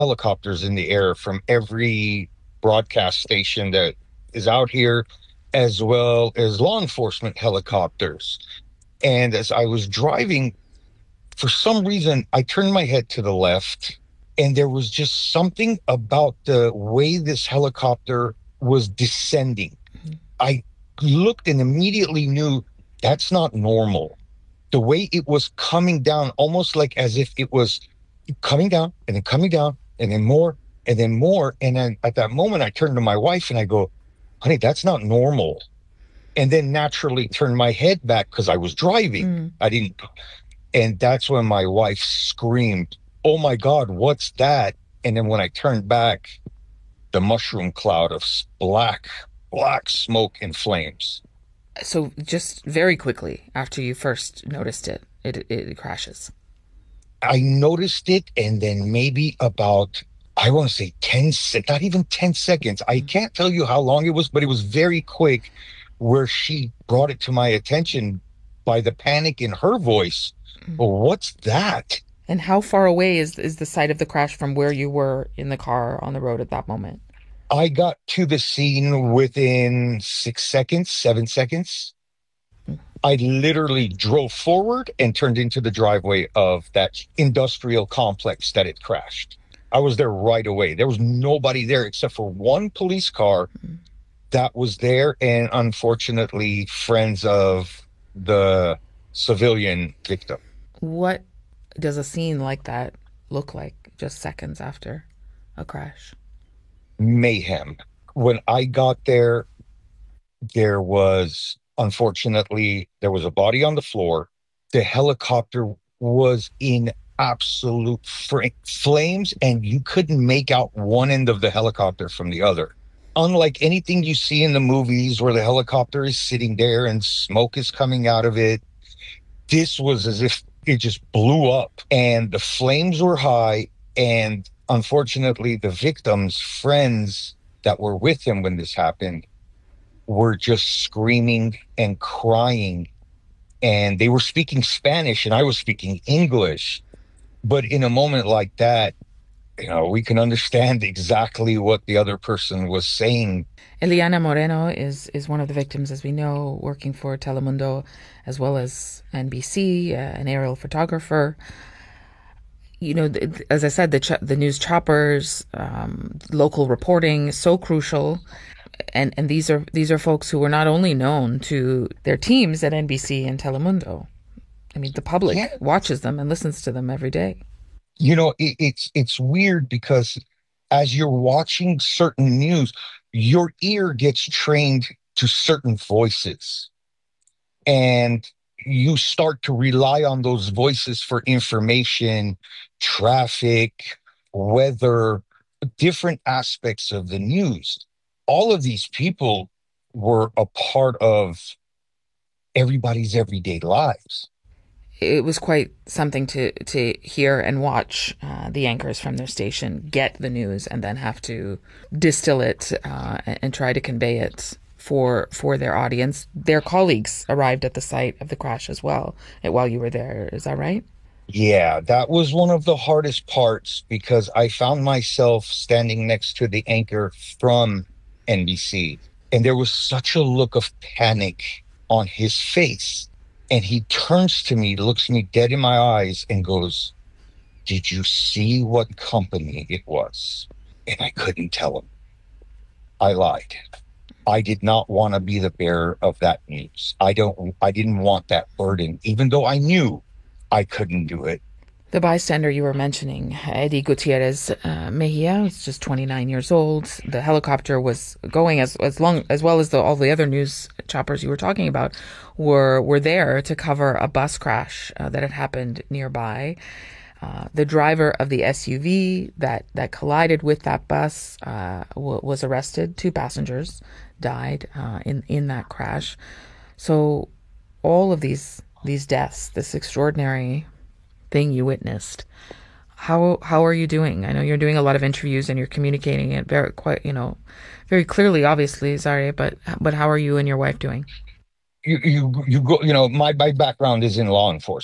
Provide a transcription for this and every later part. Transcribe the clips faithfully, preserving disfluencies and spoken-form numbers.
helicopters in the air from every broadcast station that is out here, as well as law enforcement helicopters. And as I was driving, for some reason, I turned my head to the left, and there was just something about the way this helicopter was descending. I looked and immediately knew that's not normal. The way it was coming down, almost like as if it was coming down and then coming down and then more and then more. And then at that moment, I turned to my wife and I go, honey, that's not normal. And then naturally turned my head back because I was driving. Mm. I didn't. And that's when my wife screamed, oh my God, what's that? And then when I turned back, the mushroom cloud of black, black smoke and flames. So just very quickly after you first noticed it, it, it, it crashes. I noticed it, and then maybe about, I want to say ten, not even ten seconds. I can't tell you how long it was, but it was very quick where she brought it to my attention by the panic in her voice. Mm. Well, what's that? And how far away is is the site of the crash from where you were in the car on the road at that moment? I got to the scene within six seconds, seven seconds. Mm. I literally drove forward and turned into the driveway of that industrial complex that it crashed. I was there right away. There was nobody there except for one police car Mm. that was there, and unfortunately, friends of the civilian victim. What does a scene like that look like just seconds after a crash? Mayhem. When I got there, there was, unfortunately, there was a body on the floor. The helicopter was in absolute fr- flames, and you couldn't make out one end of the helicopter from the other. Unlike anything you see in the movies where the helicopter is sitting there and smoke is coming out of it, this was as if it just blew up and the flames were high. And unfortunately, the victim's friends that were with him when this happened were just screaming and crying. And they were speaking Spanish and I was speaking English. But in a moment like that, you know, we can understand exactly what the other person was saying. Eliana Moreno is is one of the victims, as we know, working for Telemundo as well as N B C, uh, an aerial photographer. You know, th- as I said, the ch- the news choppers, um, local reporting is so crucial, and and these are these are folks who were not only known to their teams at N B C and Telemundo. I mean, the public Yeah, watches them and listens to them every day. you know, it, it's it's weird because as you're watching certain news, your ear gets trained to certain voices, and you start to rely on those voices for information, traffic, weather, different aspects of the news. All of these people were a part of everybody's everyday lives. It was quite something to to hear and watch uh, the anchors from their station get the news and then have to distill it uh, and try to convey it for for their audience. Their colleagues arrived at the site of the crash as well while you were there. Is that right? Yeah, that was one of the hardest parts because I found myself standing next to the anchor from N B C, and there was such a look of panic on his face. And he turns to me, looks me dead in my eyes, and goes, did you see what company it was? And I couldn't tell him. I lied. I did not want to be the bearer of that news. I don't, I didn't want that burden, even though I knew I couldn't do it. The bystander you were mentioning, Eddie Gutierrez uh, Mejia, was just twenty-nine years old. The helicopter was going as as long as well as the, all the other news choppers you were talking about were were there to cover a bus crash uh, that had happened nearby. Uh, the driver of the S U V that, that collided with that bus uh, w- was arrested. Two passengers died uh, in in that crash. So all of these these deaths, this extraordinary thing you witnessed. How how are you doing? I know you're doing a lot of interviews and you're communicating it very quite, you know, very clearly, obviously, sorry, but but how are you and your wife doing? You, you, you go, you know, my, my background is in law enforcement.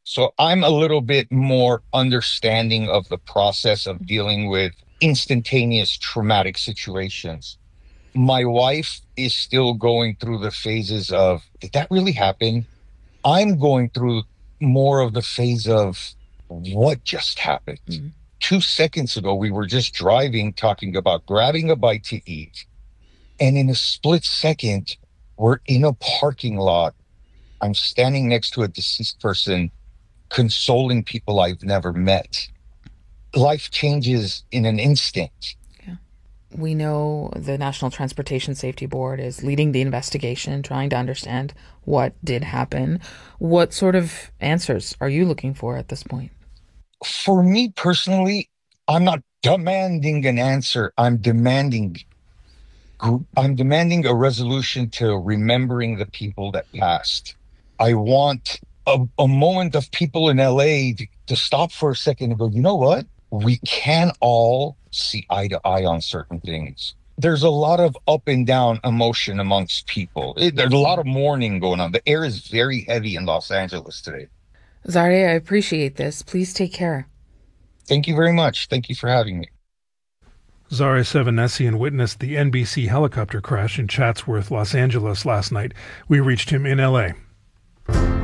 So I'm a little bit more understanding of the process of dealing with instantaneous traumatic situations. My wife is still going through the phases of, did that really happen? I'm going through more of the phase of what just happened. Mm. Two seconds ago, we were just driving, talking about grabbing a bite to eat. And in a split second, we're in a parking lot. I'm standing next to a deceased person, consoling people I've never met. Life changes in an instant. Yeah. We know the National Transportation Safety Board is leading the investigation, trying to understand what did happen. What sort of answers are you looking for at this point? For me personally, I'm not demanding an answer. I'm demanding I'm demanding a resolution to remembering the people that passed. I want a, a moment of people in L A to, to stop for a second and go, you know what? We can all see eye to eye on certain things. There's a lot of up and down emotion amongst people. It, there's a lot of mourning going on. The air is very heavy in Los Angeles today. Zari, I appreciate this. Please take care. Thank you very much. Thank you for having me. Zari Sevanessian witnessed the N B C helicopter crash in Chatsworth, Los Angeles last night. We reached him in L A.